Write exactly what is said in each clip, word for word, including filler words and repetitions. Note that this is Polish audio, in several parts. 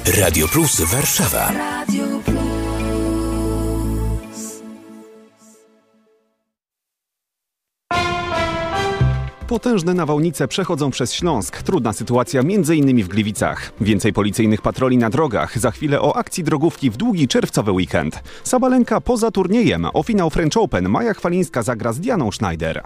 Radio Plus Warszawa. Radio Plus. Potężne nawałnice przechodzą przez Śląsk. Trudna sytuacja między innymi w Gliwicach. Więcej policyjnych patroli na drogach. Za chwilę o akcji drogówki w długi czerwcowy weekend. Sabalenka poza turniejem. O finał French Open Maja Chwalińska zagra z Dianą Schneider.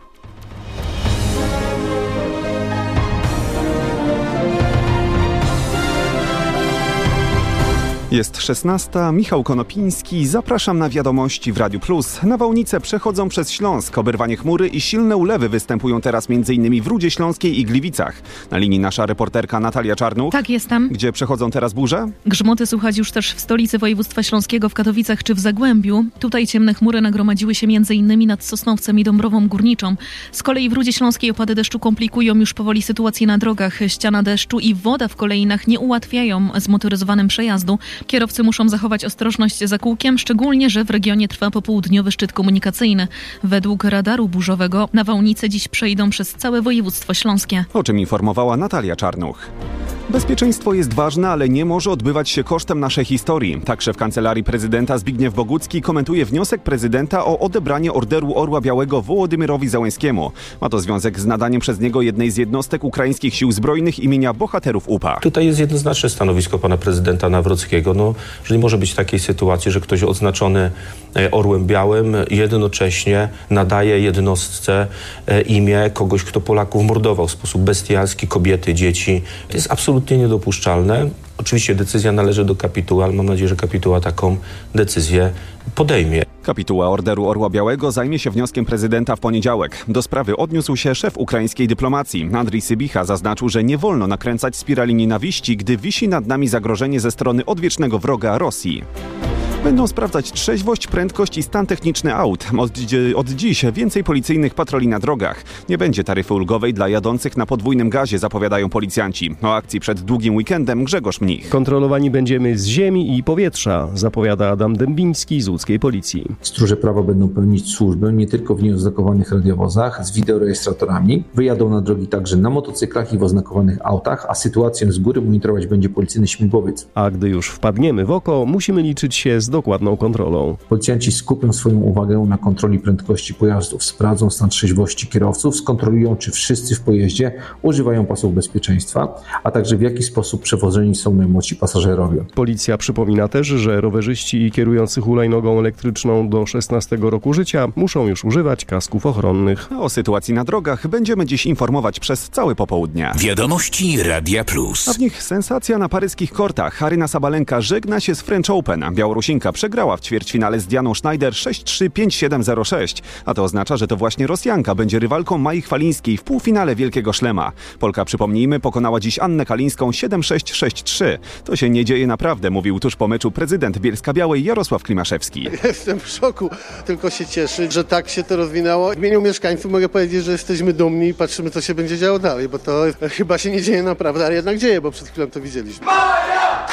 Jest szesnasta, Michał Konopiński, zapraszam na wiadomości w Radiu Plus. Nawałnice przechodzą przez Śląsk, oberwanie chmury i silne ulewy występują teraz m.in. w Rudzie Śląskiej i Gliwicach. Na linii nasza reporterka Natalia Czarnuch. Tak, jestem. Gdzie przechodzą teraz burze? Grzmoty słuchać już też w stolicy województwa śląskiego, w Katowicach czy w Zagłębiu. Tutaj ciemne chmury nagromadziły się m.in. nad Sosnowcem i Dąbrową Górniczą. Z kolei w Rudzie Śląskiej opady deszczu komplikują już powoli sytuację na drogach. Ściana deszczu i woda w kolejnach nie ułatwiają zmotoryzowanym przejazdu. Kierowcy muszą zachować ostrożność za kółkiem, szczególnie, że w regionie trwa popołudniowy szczyt komunikacyjny. Według radaru burzowego nawałnice dziś przejdą przez całe województwo śląskie. O czym informowała Natalia Czarnuch. Bezpieczeństwo jest ważne, ale nie może odbywać się kosztem naszej historii. Tak szef Kancelarii Prezydenta Zbigniew Bogucki komentuje wniosek prezydenta o odebranie Orderu Orła Białego Wołodymyrowi Załęskiemu. Ma to związek z nadaniem przez niego jednej z jednostek ukraińskich sił zbrojnych imienia bohaterów U P A. Tutaj jest jednoznaczne stanowisko pana prezydenta Nawrockiego, no, że nie może być takiej sytuacji, że ktoś odznaczony Orłem Białym jednocześnie nadaje jednostce imię kogoś, kto Polaków mordował w sposób bestialski, kobiety, dzieci. To jest absolutnie Absolutnie niedopuszczalne. Oczywiście decyzja należy do kapituły, ale mam nadzieję, że kapituła taką decyzję podejmie. Kapituła Orderu Orła Białego zajmie się wnioskiem prezydenta w poniedziałek. Do sprawy odniósł się szef ukraińskiej dyplomacji. Andrii Sybicha zaznaczył, że nie wolno nakręcać spirali nienawiści, gdy wisi nad nami zagrożenie ze strony odwiecznego wroga Rosji. Będą sprawdzać trzeźwość, prędkość i stan techniczny aut. Od, od dziś więcej policyjnych patroli na drogach. Nie będzie taryfy ulgowej dla jadących na podwójnym gazie, zapowiadają policjanci. O akcji przed długim weekendem Grzegorz Mnich. Kontrolowani będziemy z ziemi i powietrza, zapowiada Adam Dębiński z łódzkiej policji. Stróże prawa będą pełnić służbę nie tylko w nieoznakowanych radiowozach z wideorejestratorami. Wyjadą na drogi także na motocyklach i w oznakowanych autach, a sytuację z góry monitorować będzie policyjny śmigłowiec. A gdy już wpadniemy w oko, musimy liczyć się z dokładną kontrolą. Policjanci skupią swoją uwagę na kontroli prędkości pojazdów, sprawdzą stan trzeźwości kierowców, skontrolują, czy wszyscy w pojeździe używają pasów bezpieczeństwa, a także w jaki sposób przewożeni są najmłodsi pasażerowie. Policja przypomina też, że rowerzyści i kierujący hulajnogą elektryczną do szesnastego roku życia muszą już używać kasków ochronnych. O sytuacji na drogach będziemy dziś informować przez całe popołudnie. Wiadomości Radia Plus. A w nich sensacja na paryskich kortach. Aryna Sabalenka żegna się z French Open. Białorusinka przegrała w ćwierćfinale z Dianą Schneider sześć trzy, pięć siedem, zero sześć. A to oznacza, że to właśnie Rosjanka będzie rywalką Mai Chwalińskiej w półfinale Wielkiego Szlema. Polka, przypomnijmy, pokonała dziś Annę Kalińską siedem sześć, sześć trzy. To się nie dzieje naprawdę, mówił tuż po meczu prezydent Bielska-Białej Jarosław Klimaszewski. Jestem w szoku, tylko się cieszę, że tak się to rozwinęło. W imieniu mieszkańców mogę powiedzieć, że jesteśmy dumni i patrzymy, co się będzie działo dalej, bo to chyba się nie dzieje naprawdę, ale jednak dzieje, bo przed chwilą to widzieliśmy. Maja!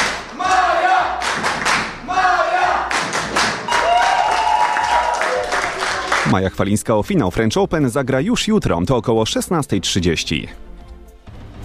Maja! Maja Chwalińska o finał French Open zagra już jutro, to około szesnasta trzydzieści.